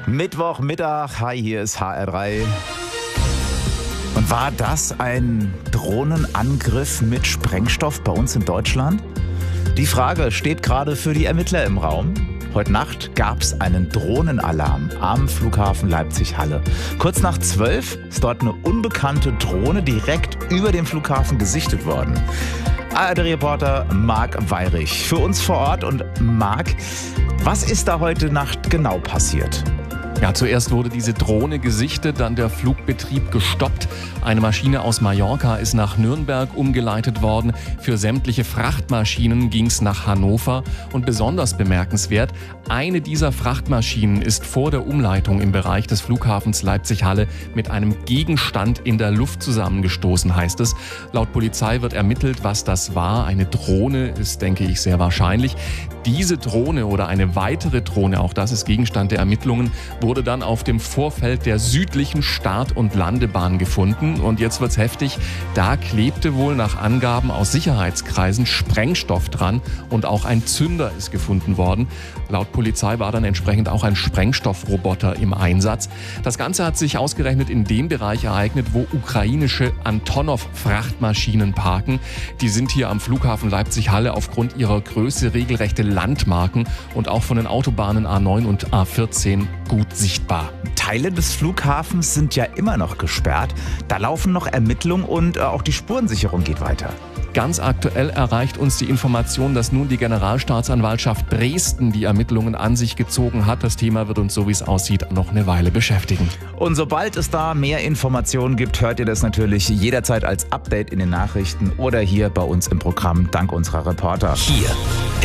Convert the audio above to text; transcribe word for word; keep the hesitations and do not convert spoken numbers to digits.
Mittwochmittag, hi, hier ist H R drei. Und war das ein Drohnenangriff mit Sprengstoff bei uns in Deutschland? Die Frage steht gerade für die Ermittler im Raum. Heute Nacht gab es einen Drohnenalarm am Flughafen Leipzig-Halle. Kurz nach zwölf ist dort eine unbekannte Drohne direkt über dem Flughafen gesichtet worden. A R D-Reporter Marc Weyrich für uns vor Ort. Und Marc, was ist da heute Nacht genau passiert? Ja, zuerst wurde diese Drohne gesichtet, dann der Flugbetrieb gestoppt. Eine Maschine aus Mallorca ist nach Nürnberg umgeleitet worden. Für sämtliche Frachtmaschinen ging es nach Hannover. Und besonders bemerkenswert, eine dieser Frachtmaschinen ist vor der Umleitung im Bereich des Flughafens Leipzig-Halle mit einem Gegenstand in der Luft zusammengestoßen, heißt es. Laut Polizei wird ermittelt, was das war. Eine Drohne ist, denke ich, sehr wahrscheinlich. Diese Drohne oder eine weitere Drohne, auch das ist Gegenstand der Ermittlungen, wurde dann auf dem Vorfeld der südlichen Start- und Landebahn gefunden. Und jetzt wird's heftig. Da klebte wohl nach Angaben aus Sicherheitskreisen Sprengstoff dran und auch ein Zünder ist gefunden worden. Laut Polizei war dann entsprechend auch ein Sprengstoffroboter im Einsatz. Das Ganze hat sich ausgerechnet in dem Bereich ereignet, wo ukrainische Antonov-Frachtmaschinen parken. Die sind hier am Flughafen Leipzig-Halle aufgrund ihrer Größe regelrechte Landmarken und auch von den Autobahnen A neun und A vierzehn gut sichtbar. Teile des Flughafens sind ja immer noch gesperrt. Da laufen noch Ermittlungen und auch die Spurensicherung geht weiter. Ganz aktuell erreicht uns die Information, dass nun die Generalstaatsanwaltschaft Dresden die Ermittlungen an sich gezogen hat. Das Thema wird uns, so wie es aussieht, noch eine Weile beschäftigen. Und sobald es da mehr Informationen gibt, hört ihr das natürlich jederzeit als Update in den Nachrichten oder hier bei uns im Programm dank unserer Reporter. Hier